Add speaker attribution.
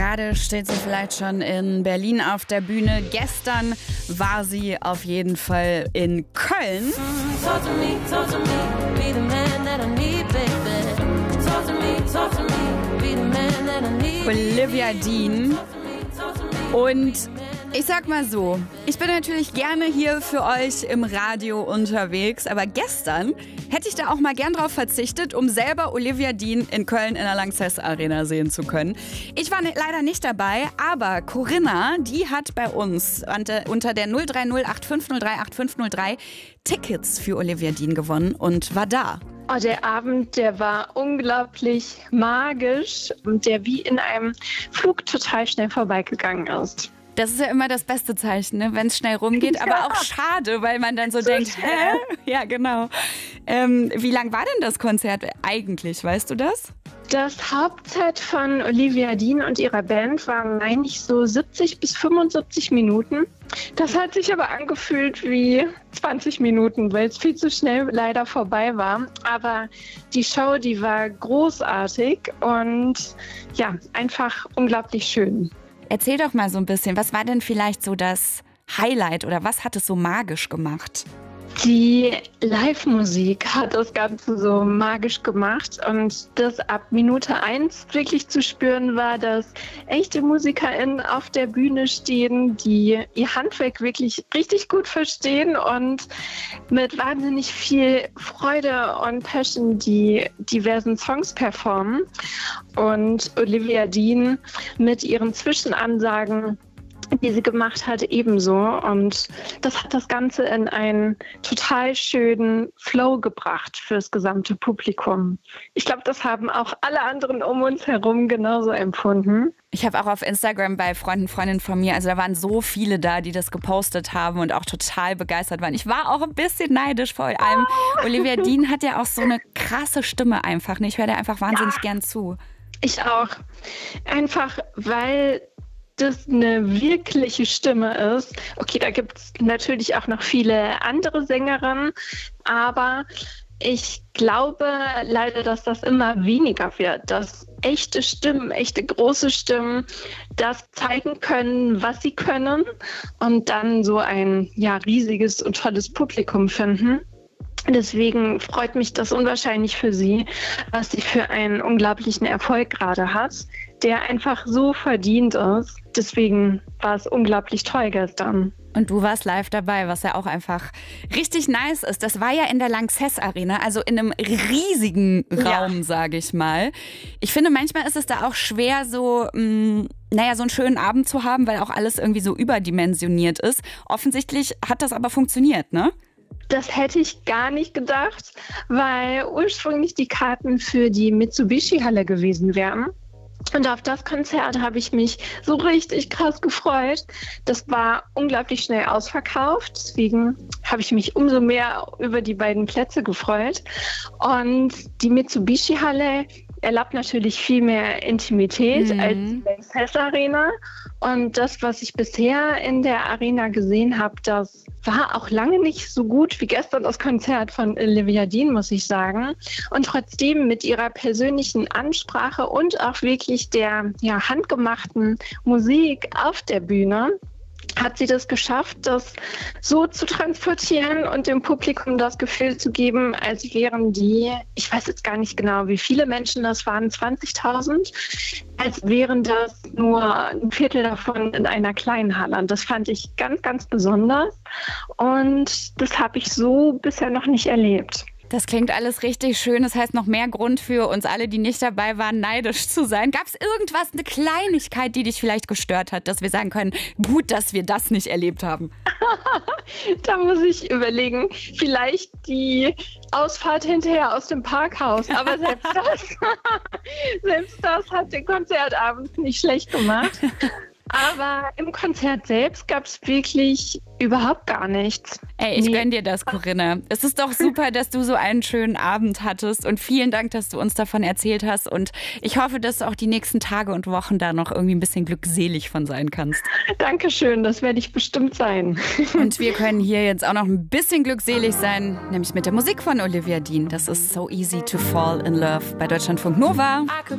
Speaker 1: Gerade steht sie vielleicht schon in Berlin auf der Bühne. Gestern war sie auf jeden Fall in Köln. Olivia Dean. Und ich sag mal so, ich bin natürlich gerne hier für euch im Radio unterwegs, aber gestern hätte ich da auch mal gern drauf verzichtet, um selber Olivia Dean in Köln in der Lanxess Arena sehen zu können. Ich war leider nicht dabei, aber Corinna, die hat bei uns unter der 03085038503 Tickets für Olivia Dean gewonnen und war da.
Speaker 2: Oh, der Abend, der war unglaublich magisch und der wie in einem Flug total schnell vorbeigegangen ist.
Speaker 1: Das ist ja immer das beste Zeichen, ne? Wenn es schnell rumgeht, ja. Aber auch schade, weil man dann so denkt, hä? Ja, genau. Wie lang war denn das Konzert eigentlich, weißt du das?
Speaker 2: Das Hauptset von Olivia Dean und ihrer Band waren eigentlich so 70 bis 75 Minuten. Das hat sich aber angefühlt wie 20 Minuten, weil es viel zu schnell leider vorbei war. Aber die Show, die war großartig und ja, einfach unglaublich schön.
Speaker 1: Erzähl doch mal so ein bisschen, was war denn vielleicht so das Highlight oder was hat es so magisch gemacht?
Speaker 2: Die Live-Musik hat das Ganze so magisch gemacht und das ab Minute 1 wirklich zu spüren war, dass echte MusikerInnen auf der Bühne stehen, die ihr Handwerk wirklich richtig gut verstehen und mit wahnsinnig viel Freude und Passion die diversen Songs performen. Und Olivia Dean mit ihren Zwischenansagen, die sie gemacht hat, ebenso. Und das hat das Ganze in einen total schönen Flow gebracht fürs gesamte Publikum. Ich glaube, das haben auch alle anderen um uns herum genauso empfunden.
Speaker 1: Ich habe auch auf Instagram bei Freundinnen von mir, also da waren so viele da, die das gepostet haben und auch total begeistert waren. Ich war auch ein bisschen neidisch vor allem. Olivia Dean hat ja auch so eine krasse Stimme einfach. Ich höre da einfach wahnsinnig gern zu.
Speaker 2: Ich auch. Einfach, weil das eine wirkliche Stimme ist. Okay, da gibt es natürlich auch noch viele andere Sängerinnen, aber ich glaube leider, dass das immer weniger wird, dass echte Stimmen, echte große Stimmen das zeigen können, was sie können und dann so ein riesiges und tolles Publikum finden. Deswegen freut mich das unwahrscheinlich für sie, was sie für einen unglaublichen Erfolg gerade hat, der einfach so verdient ist. Deswegen war es unglaublich toll gestern.
Speaker 1: Und du warst live dabei, was ja auch einfach richtig nice ist. Das war ja in der Lanxess Arena, also in einem riesigen Raum, sage ich mal. Ich finde, manchmal ist es da auch schwer, so so einen schönen Abend zu haben, weil auch alles irgendwie so überdimensioniert ist. Offensichtlich hat das aber funktioniert, ne?
Speaker 2: Das hätte ich gar nicht gedacht, weil ursprünglich die Karten für die Mitsubishi-Halle gewesen wären. Und auf das Konzert habe ich mich so richtig krass gefreut. Das war unglaublich schnell ausverkauft. Deswegen habe ich mich umso mehr über die beiden Plätze gefreut. Und die Mitsubishi-Halle erlaubt natürlich viel mehr Intimität als die Lanxess Arena. Und das, was ich bisher in der Arena gesehen habe, das war auch lange nicht so gut wie gestern das Konzert von Olivia Dean, muss ich sagen. Und trotzdem mit ihrer persönlichen Ansprache und auch wirklich der handgemachten Musik auf der Bühne hat sie das geschafft, das so zu transportieren und dem Publikum das Gefühl zu geben, als wären die, ich weiß jetzt gar nicht genau, wie viele Menschen das waren, 20.000, als wären das nur ein Viertel davon in einer kleinen Halle. Und das fand ich ganz, ganz besonders und das habe ich so bisher noch nicht erlebt.
Speaker 1: Das klingt alles richtig schön. Das heißt, noch mehr Grund für uns alle, die nicht dabei waren, neidisch zu sein. Gab es irgendwas, eine Kleinigkeit, die dich vielleicht gestört hat, dass wir sagen können, gut, dass wir das nicht erlebt haben?
Speaker 2: Da muss ich überlegen. Vielleicht die Ausfahrt hinterher aus dem Parkhaus. Aber selbst das hat den Konzertabend nicht schlecht gemacht. Aber im Konzert selbst gab es wirklich überhaupt gar nichts.
Speaker 1: Ey, ich gönn dir das, Corinna. Es ist doch super, dass du so einen schönen Abend hattest und vielen Dank, dass du uns davon erzählt hast und ich hoffe, dass du auch die nächsten Tage und Wochen da noch irgendwie ein bisschen glückselig von sein kannst.
Speaker 2: Dankeschön, das werde ich bestimmt sein.
Speaker 1: Und wir können hier jetzt auch noch ein bisschen glückselig sein, nämlich mit der Musik von Olivia Dean. Das ist So Easy to Fall in Love bei Deutschlandfunk Nova.